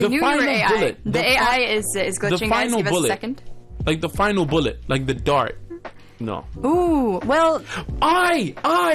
The knew you were final AI. bullet. The AI is glitching, guys. final Give us a bullet. second. Like the final bullet, like the dart. No. Ooh, well... I.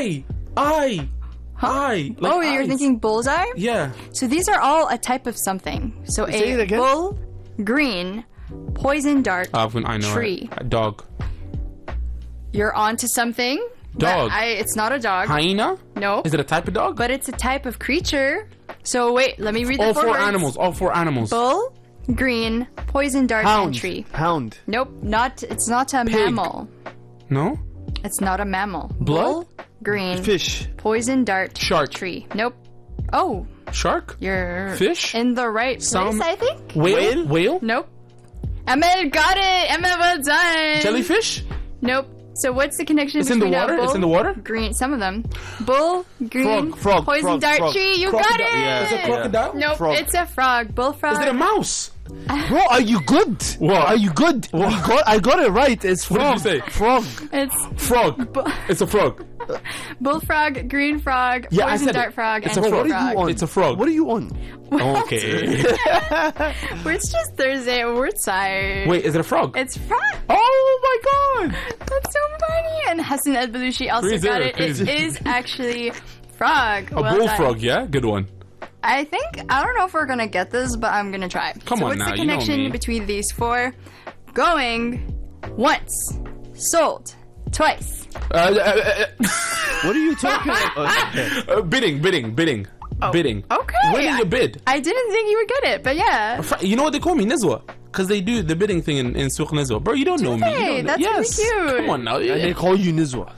Like oh, you're eyes. thinking bullseye? Yeah. So these are all a type of something. So Say it a again. bull, green, poison dart, I know. tree. A dog. You're onto something. Dog. But it's not a dog. Hyena? No. Is it a type of dog? But it's a type of creature. So wait, let me read the all four four words. animals. All four animals. Bull, green, poison dart, and Hound. tree. Hound. Nope, it's not a mammal. No? It's not a mammal. Blood? Bull, green, Fish. poison dart, Shark. tree. Nope. Oh, Shark? you're Fish? in the right Salmon? place, I think. Whale? Whale? Nope. Emma got it. Emma, well done. Jellyfish? Nope. So what's the connection It's in between the a water? bull, It's in the water? green, some of them. Bull, green, Frog, poison frog, dart, frog. tree. You Crocodile. got it. Yeah. Is it crocodile? Nope, Frog. it's a frog. Bullfrog. Is it a mouse? Bro, are you good? What? Are you good? I got it right. It's frog. What did you say? Frog. It's Frog. It's a frog. bullfrog, green frog, Yeah, I poison said dart it. frog, It's and a frog. What are you frog. on? It's a frog. What are you on? Okay. It's just Thursday at Woodside. Wait, is it a frog? It's frog. Oh my god! That's so funny. And Hassan Al Balushi also 3-0, got it. It crazy. is actually frog. A bullfrog, yeah? Good one. I don't know if we're gonna get this, but I'm gonna try. Come so on what's now, the you know connection me. between these four? Going once, sold twice. What are you talking about? Okay. Bidding. Bidding. Okay. Winning a bid. I didn't think you would get it, but yeah. You know what they call me? Nizwa. Because they do the bidding thing in Souq Nizwa. Bro, you don't know me. You they? don't know. That's really yes. cute. Come on now. And they call you Nizwa.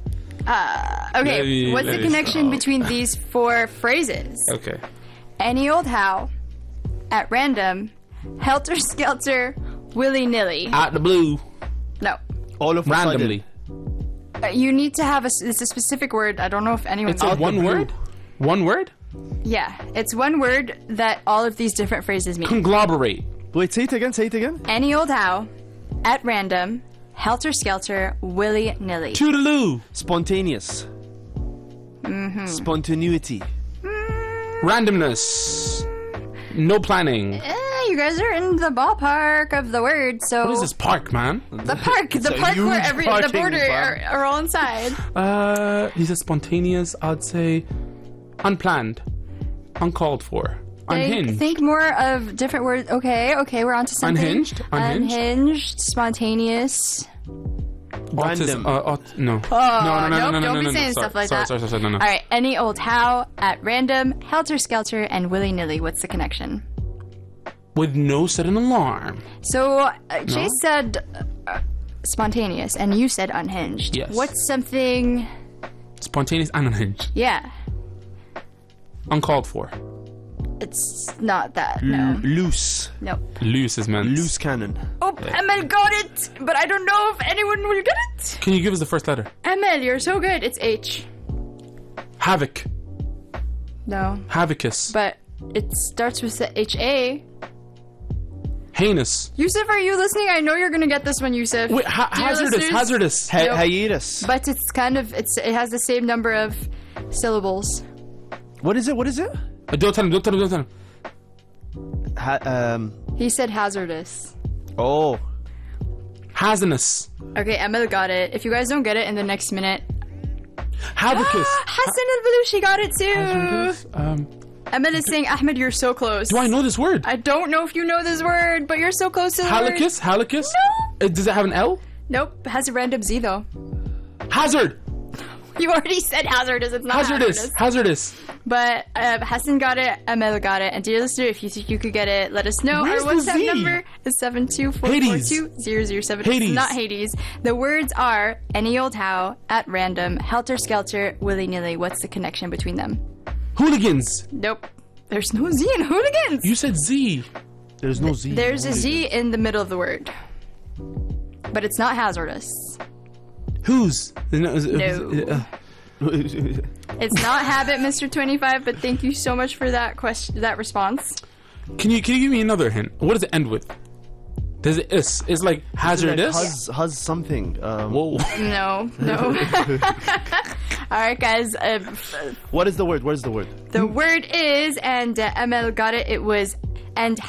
Okay. Maybe- what's the maybe connection so. between these four phrases? Okay. Any old how, at random, helter skelter, willy nilly. Out the blue. No. All of a Randomly. You need to have it's a specific word. I don't know if anyone It's knows. a one word? One word? Yeah, it's one word that all of these different phrases mean. Conglomerate. Sudden. Wait, say it again. Say it again. Any old how, at random, helter skelter, willy nilly. Toodaloo. Spontaneous. Spontaneity. Randomness. No planning. You guys are in the ballpark of the word, so What is this park, man? the park, It's the a park where huge the parking border park. are all inside. He said spontaneous. I'd say unplanned, uncalled for, unhinged. Think more of different words. Okay, we're on to something. Unhinged? Unhinged? Unhinged, spontaneous. Autism. Random. No. Oh, no, don't be saying Sorry, stuff like sorry, that. Sorry, no. All right, any old how, at random, helter skelter, and willy nilly. What's the connection? With no sudden alarm. So Jay said spontaneous, and you said unhinged. Yes. What's something? Spontaneous and unhinged. Yeah, Uncalled for. it's not that. No, Loose. nope. Loose is meant. Loose cannon. Oh, Emil got it, but I don't know if anyone will get it. Can you give us the first letter? Emil, you're so good. It's H. Havoc. No, Havocus. but it starts with the H-A. Heinous. Yusuf, are you listening? I know you're gonna get this one, Yusuf. Wait, Dear hazardous. listeners, Hazardous. Nope. Hiatus. But it's kind of it has the same number of syllables. What is it? What is it? Don't tell him. He said hazardous. Oh. Hazardous. Okay, Emil got it. If you guys don't get it in the next minute, Havocus. Hassan Al-Balushi got it too. Hazardous. Emil is saying, Ahmed, you're so close. Do I know this word? I don't know if you know this word, but you're so close to the word. Halakis? No. Does it have an L? Nope, it has a random Z though. Hazard. You already said hazardous. It's not Hazardous. But Hassan got it, Emil got it, and dear listener, if you think you could get it, let us know. Where's Our the WhatsApp Z? number is 72442-007. Hades. It's not Hades. The words are any old how, at random, helter skelter, willy nilly. What's the connection between them? Hooligans. Nope. There's no Z in hooligans. You said Z. There's no Z. There's a Z in the middle of the word. But it's not hazardous. Whose? No. It's not habit, Mr. 25, but thank you so much for that response. Can you give me another hint? What does it end with? Does it is? It's like hazardous. Huz something. Whoa. No. All right, guys. What is the word? What is the word? The word is, and Emil got it. It was, and